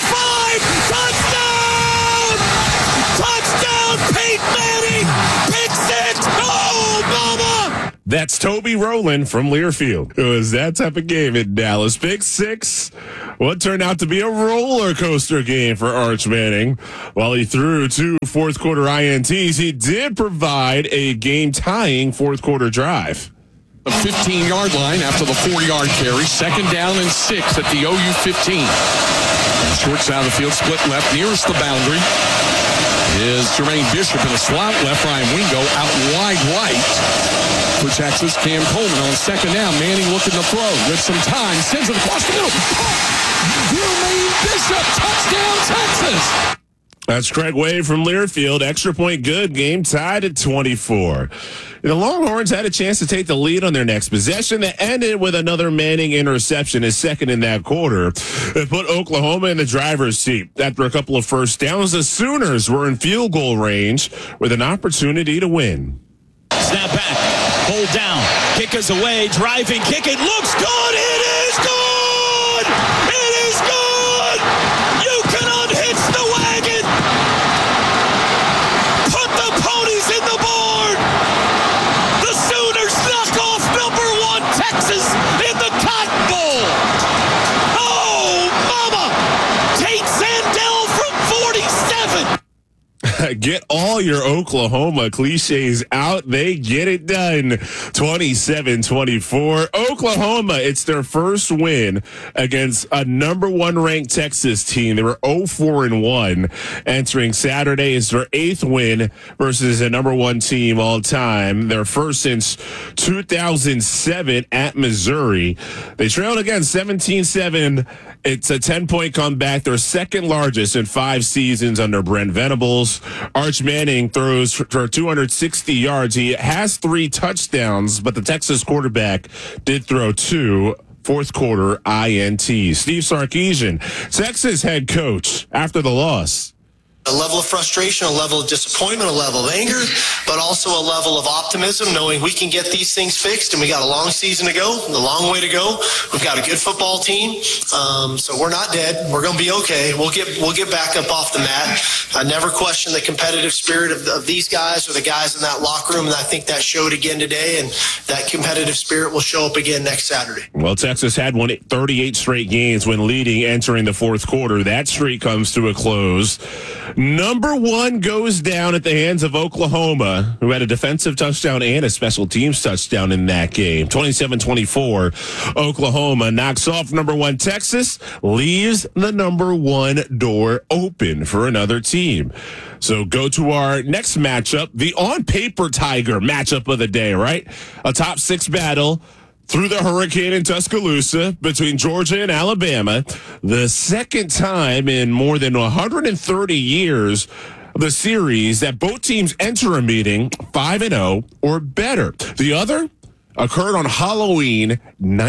5, touchdown! Touchdown, Peyton Manning, pick six, oh, mama! That's Toby Rowland from Learfield. It was that type of game in Dallas. Pick six. What turned out to be a roller coaster game for Arch Manning. While he threw 2 fourth-quarter INTs, he did provide a game-tying fourth-quarter drive. The 15-yard line after the 4-yard carry. 2nd down and 6 at the OU 15. Short side of the field, split left, nearest the boundary is Jermaine Bishop in a slot left. Ryan Wingo out wide right for Texas. Cam Coleman on 2nd down. Manning looking to throw with some time. Sends it across the middle. Jermaine Bishop, touchdown, Texas. That's Craig Way from Learfield. Extra point good. Game tied at 24. The Longhorns had a chance to take the lead on their next possession that ended with another Manning interception, his second in that quarter. It put Oklahoma in the driver's seat. After a couple of first downs, the Sooners were in field goal range with an opportunity to win. Snap back, hold down, kick is away, driving, kick, it looks good, it is good! It is good! You can unhitch the wagon! Put the ponies in the board! The Sooners knock off number 1 Texas in the Cotton Bowl! Oh, mama! Tate Sandell from 47! Get all your Oklahoma cliches out. They get it done. 27-24. Oklahoma, it's their first win against a number 1 ranked Texas team. They were 0-4-1 entering Saturday. It's their 8th win versus a number 1 team all time. Their first since 2007 at Missouri. They trailed again 17-7. It's a 10-point comeback. Their second largest in 5 seasons under Brent Venables. Arch Manning throws for 260 yards. He has 3 touchdowns, but the Texas quarterback did throw 2 fourth-quarter INTs. Steve Sarkisian, Texas head coach, after the loss. A level of frustration, a level of disappointment, a level of anger, but also a level of optimism, knowing we can get these things fixed, and we got a long season to go, a long way to go. We've got a good football team, so we're not dead. We're going to be okay. We'll get back up off the mat. I never question the competitive spirit of these guys or the guys in that locker room, and I think that showed again today, and that competitive spirit will show up again next Saturday. Well, Texas had won 38 straight games when leading entering the fourth quarter. That streak comes to a close. Number 1 goes down at the hands of Oklahoma, who had a defensive touchdown and a special teams touchdown in that game. 27-24. Oklahoma knocks off number 1 Texas, leaves the number 1 door open for another team. So go to our next matchup, the on-paper Tiger matchup of the day, right? A top 6 battle through the hurricane in Tuscaloosa between Georgia and Alabama. The second time in more than 130 years of the series that both teams enter a meeting 5-0 or better. The other occurred on Halloween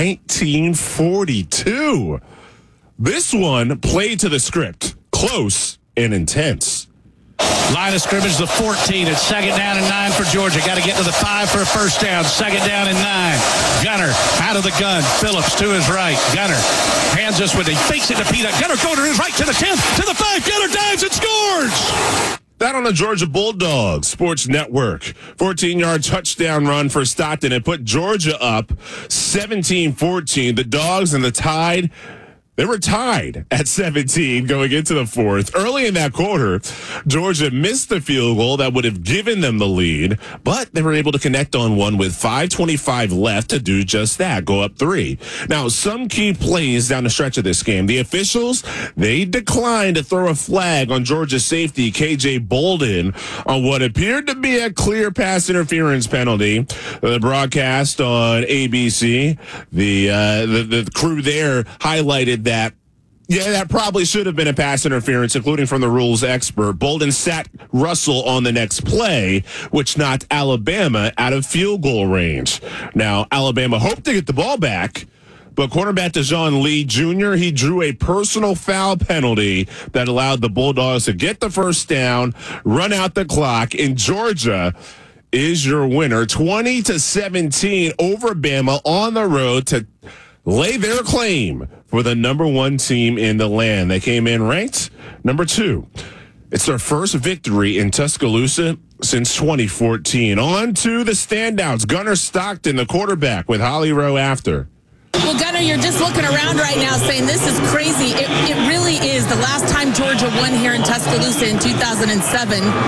1942. This one played to the script, close and intense. Line of scrimmage, the 14. It's second down and 9 for Georgia. Got to get to the 5 for a first down. Second down and 9. Gunner out of the gun. Phillips to his right. Gunner hands us with, he fakes it to Pete. Gunner go to his right to the 10, to the 5. Gunner dives and scores. That on the Georgia Bulldogs Sports Network. 14-yard touchdown run for Stockton. It put Georgia up 17-14. The Dogs and the Tide, they were tied at 17 going into the fourth. Early in that quarter, Georgia missed the field goal that would have given them the lead, but they were able to connect on one with 5:25 left to do just that, go up 3. Now, some key plays down the stretch of this game. The officials, they declined to throw a flag on Georgia safety KJ Bolden on what appeared to be a clear pass interference penalty. The broadcast on ABC, the crew there highlighted that probably should have been a pass interference, including from the rules expert. Bolden sat Russell on the next play, which knocked Alabama out of field goal range. Now, Alabama hoped to get the ball back, but cornerback Dejon Lee Jr., he drew a personal foul penalty that allowed the Bulldogs to get the first down, run out the clock, and Georgia is your winner, 20-17 over Bama on the road to lay their claim for the number 1 team in the land. They came in ranked number 2. It's their first victory in Tuscaloosa since 2014. On to the standouts. Gunner Stockton, the quarterback, with Holly Rowe after. Well, Gunner, you're just looking around right now saying this is crazy. It really is. The last time Georgia won here in Tuscaloosa in 2007.